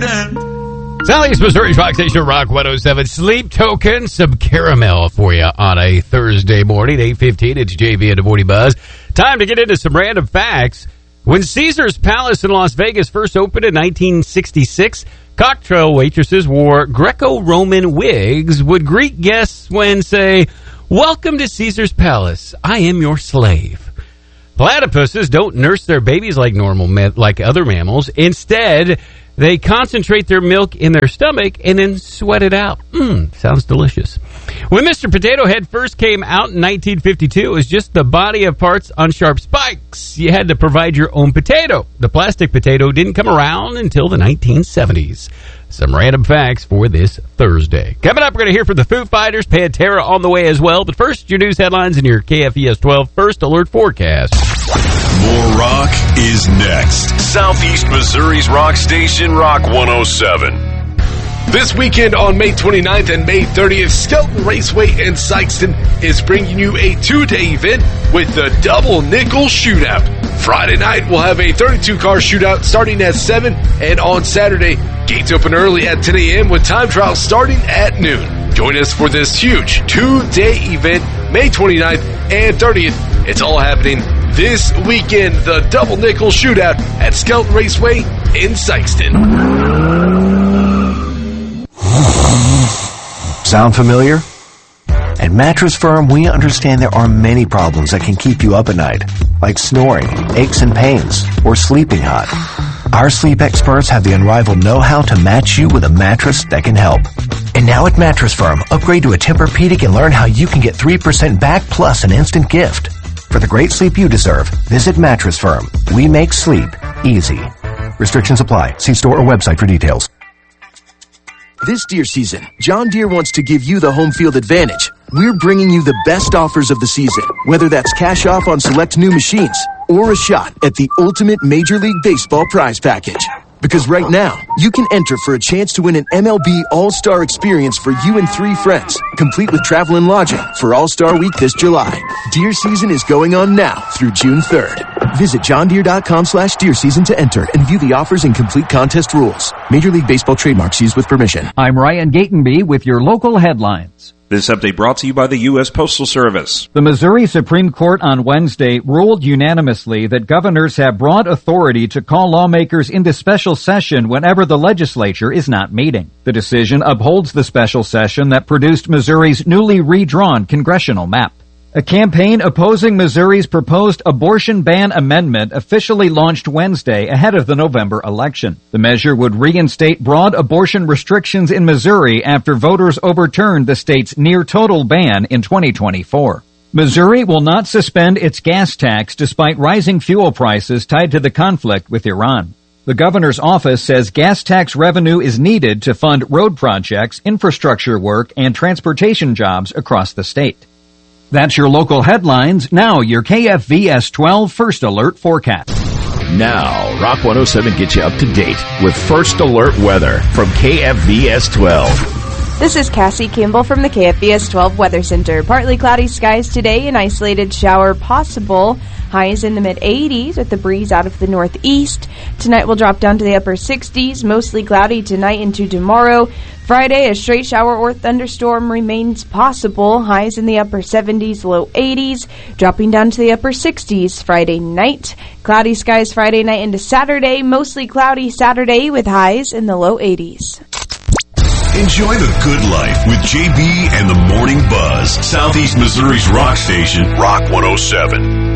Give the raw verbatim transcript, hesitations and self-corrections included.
Southeast Missouri's Rock Station, Rock one oh seven. Sleep Token, some caramel for you on a Thursday morning, eight fifteen. It's J V and the Morning Buzz. Time to get into some random facts. When Caesar's Palace in Las Vegas first opened in nineteen sixty-six, cocktail waitresses wore Greco-Roman wigs, would greet guests when say, "Welcome to Caesar's Palace. I am your slave." Platypuses don't nurse their babies like normal like other mammals. Instead, they concentrate their milk in their stomach and then sweat it out. Mmm, sounds delicious. When Mister Potato Head first came out in nineteen fifty-two, it was just the body of parts on sharp spikes. You had to provide your own potato. The plastic potato didn't come around until the nineteen seventies. Some random facts for this Thursday. Coming up, we're going to hear from the Foo Fighters, Pantera on the way as well. But first, your news headlines and your K F E S twelve First Alert forecast. More rock is next. Southeast Missouri's rock station, Rock one oh seven. This weekend on May twenty-ninth and May thirtieth, Skelton Raceway in Sikeston is bringing you a two-day event with the Double Nickel Shootout. Friday night, we'll have a thirty-two car shootout starting at seven, and on Saturday, gates open early at ten a.m. with time trials starting at noon. Join us for this huge two-day event, May twenty-ninth and thirtieth. It's all happening this weekend, the Double Nickel Shootout at Skelton Raceway in Sikeston. Sound familiar? At Mattress Firm, we understand there are many problems that can keep you up at night, like snoring, aches and pains, or sleeping hot. Our sleep experts have the unrivaled know-how to match you with a mattress that can help. And now at Mattress Firm, upgrade to a Tempur-Pedic and learn how you can get three percent back plus an instant gift. For the great sleep you deserve, visit Mattress Firm. We make sleep easy. Restrictions apply. See store or website for details. This deer season, John Deere wants to give you the home field advantage. We're bringing you the best offers of the season, whether that's cash off on select new machines or a shot at the ultimate Major League Baseball prize package. Because right now, you can enter for a chance to win an M L B All-Star experience for you and three friends, complete with travel and lodging for All-Star Week this July. Deer season is going on now through June third. Visit johndeere.com slash deer season to enter and view the offers and complete contest rules. Major League Baseball trademarks used with permission. I'm Ryan Gatenby with your local headlines. This update brought to you by the U S Postal Service. The Missouri Supreme Court on Wednesday ruled unanimously that governors have broad authority to call lawmakers into special session whenever the legislature is not meeting. The decision upholds the special session that produced Missouri's newly redrawn congressional map. A campaign opposing Missouri's proposed abortion ban amendment officially launched Wednesday ahead of the November election. The measure would reinstate broad abortion restrictions in Missouri after voters overturned the state's near-total ban in twenty twenty-four. Missouri will not suspend its gas tax despite rising fuel prices tied to the conflict with Iran. The governor's office says gas tax revenue is needed to fund road projects, infrastructure work, and transportation jobs across the state. That's your local headlines. Now your K F V S twelve First Alert forecast. Now, Rock one oh seven gets you up to date with First Alert weather from K F V S twelve. This is Cassie Campbell from the K F V S twelve Weather Center. Partly cloudy skies today, an isolated shower possible. Highs in the mid-eighties with the breeze out of the northeast. Tonight will drop down to the upper sixties, mostly cloudy tonight into tomorrow. Friday, a straight shower or thunderstorm remains possible. Highs in the upper seventies, low eighties, dropping down to the upper sixties Friday night. Cloudy skies Friday night into Saturday, mostly cloudy Saturday with highs in the low eighties. Enjoy the good life with J B and the Morning Buzz, Southeast Missouri's rock station, Rock one oh seven.